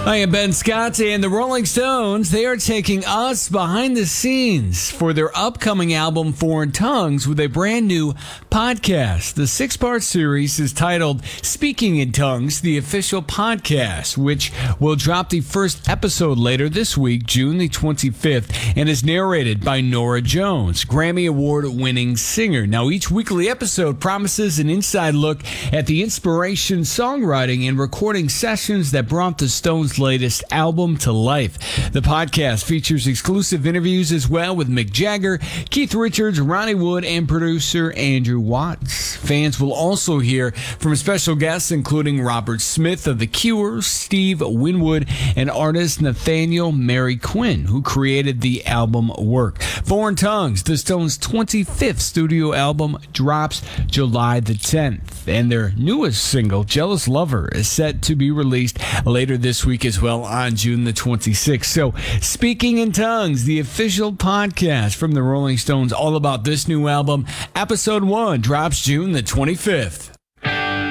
I am Ben Scott, and the Rolling Stones, they are taking us behind the scenes for their upcoming album, Foreign Tongues, with a brand new podcast. The 6-part series is titled Speaking in Tongues, the official podcast, which will drop the first episode later this week, June the 25th, and is narrated by Norah Jones, Grammy Award-winning singer. Now, each weekly episode promises an inside look at the inspiration, songwriting, and recording sessions that brought the Stones' latest album to life. The podcast features exclusive interviews as well with Mick Jagger, Keith Richards, Ronnie Wood, and producer Andrew Watts. Fans will also hear from special guests including Robert Smith of The Cure, Steve Winwood, and artist Nathaniel Mary Quinn, who created the album work. Foreign Tongues, the Stones' 25th studio album, drops July the 10th, and their newest single, Jealous Lover, is set to be released later this week as well on June the 26th. So, Speaking in Tongues, the official podcast from the Rolling Stones, all about this new album. Episode 1 drops June the 25th.